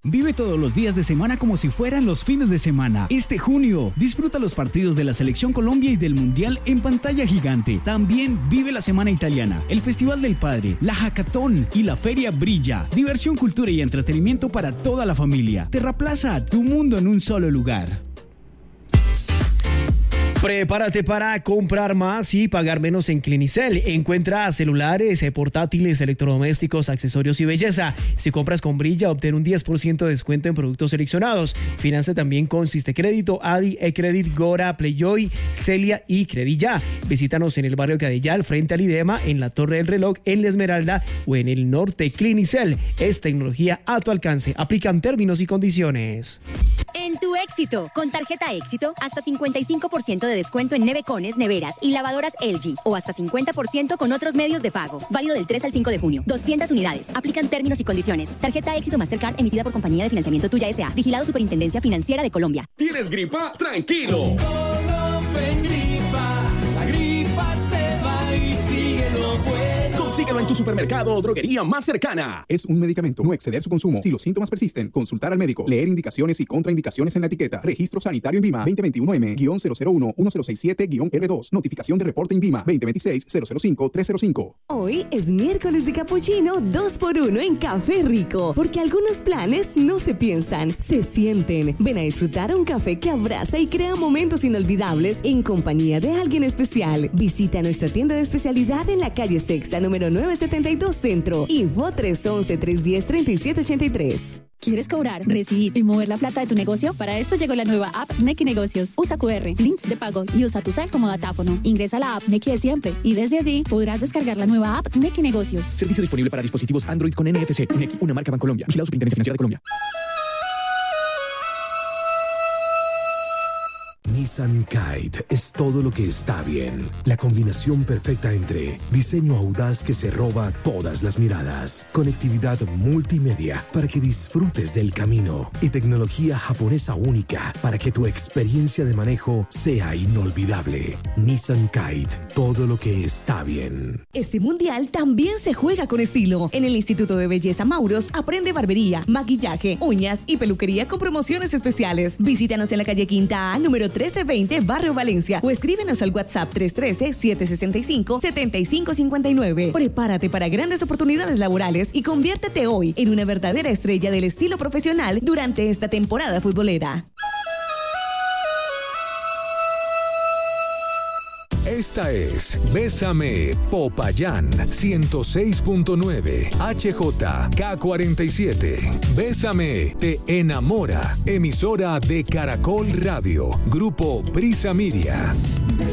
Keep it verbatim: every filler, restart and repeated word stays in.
Vive todos los días de semana como si fueran los fines de semana. Este junio, disfruta los partidos de la Selección Colombia y del Mundial en pantalla gigante. También vive la Semana Italiana, el Festival del Padre, la Hackathon y la Feria Brilla. Diversión, cultura y entretenimiento para toda la familia. Terraplaza, tu mundo en un solo lugar. Prepárate para comprar más y pagar menos en Clinicel. Encuentra celulares, portátiles, electrodomésticos, accesorios y belleza. Si compras con Brilla, obtén un diez por ciento de descuento en productos seleccionados. Financia también con Sistecrédito, Adi, Ecredit, Gora, Playjoy, Celia y Credilla. Visítanos en el barrio Cadillal, frente al IDEMA, en la Torre del Reloj, en La Esmeralda o en el norte. Clinicel es tecnología a tu alcance. Aplican términos y condiciones. En tu éxito, con tarjeta Éxito, hasta cincuenta y cinco por ciento de descuento en nevecones, neveras y lavadoras L G o hasta cincuenta por ciento con otros medios de pago. Válido del tres al cinco de junio. doscientas unidades. Aplican términos y condiciones. Tarjeta Éxito Mastercard emitida por Compañía de Financiamiento Tuya S A. Vigilado Superintendencia Financiera de Colombia. ¿Tienes gripa? Tranquilo. Colofen gripa. La gripa se va y sigue lo bueno. Consíguelo en tu supermercado o droguería más cercana. Es un medicamento. No exceder su consumo. Si los síntomas persisten, consultar al médico. Leer indicaciones y contraindicaciones en la etiqueta. Registro sanitario INVIMA veinte veintiuno M cero cero uno uno cero seis siete R dos. Notificación de reporte INVIMA veinte veintiséis cero cero cinco tres cero cinco. Hoy es miércoles de capuchino dos por uno en Café Rico, porque algunos planes no se piensan, se sienten. Ven a disfrutar un café que abraza y crea momentos inolvidables en compañía de alguien especial. Visita nuestra tienda de especialidad en la calle Sexta, número novecientos setenta y dos Centro. Info tres once, tres diez, treinta y siete ochenta y tres. ¿Quieres cobrar, recibir y mover la plata de tu negocio? Para esto llegó la nueva app Nequi Negocios. Usa Q R, links de pago y usa tu cel como datáfono. Ingresa a la app Nequi de siempre y desde allí podrás descargar la nueva app Nequi Negocios. Servicio disponible para dispositivos Android con N F C. Nequi, una marca Bancolombia. Vigilado Superintendencia Financiera de Colombia. Nissan Kite es todo lo que está bien. La combinación perfecta entre diseño audaz que se roba todas las miradas, conectividad multimedia para que disfrutes del camino y tecnología japonesa única para que tu experiencia de manejo sea inolvidable. Nissan Kite, todo lo que está bien. Este mundial también se juega con estilo. En el Instituto de Belleza Mauros aprende barbería, maquillaje, uñas y peluquería con promociones especiales. Visítanos en la calle Quinta A, número trece veinte, Barrio Valencia, o escríbenos al WhatsApp tres uno tres, siete seis cinco, siete cinco cinco nueve. Prepárate para grandes oportunidades laborales y conviértete hoy en una verdadera estrella del estilo profesional durante esta temporada futbolera. Esta es Bésame Popayán ciento seis punto nueve H J K cuarenta y siete. Bésame te enamora. Emisora de Caracol Radio. Grupo Prisa Miria.